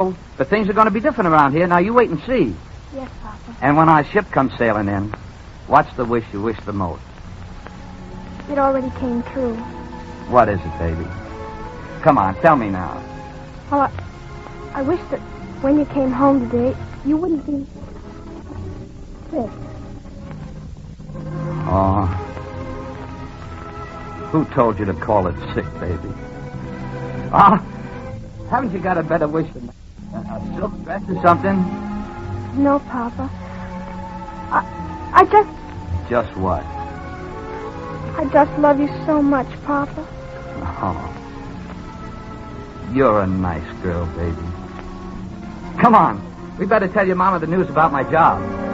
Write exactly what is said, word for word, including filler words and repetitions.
But things are going to be different around here. Now, you wait and see. Yes, Papa. And when our ship comes sailing in, what's the wish you wish the most? It already came true. What is it, baby? Come on, tell me now. Well, I, I wish that when you came home today, you wouldn't be sick. Oh. Who told you to call it sick, baby? Ah, haven't you got a better wish than that? A silk dress or something? No, Papa. I, I just... Just what? I just love you so much, Papa. Oh. You're a nice girl, baby. Come on. We better tell your Mama the news about my job.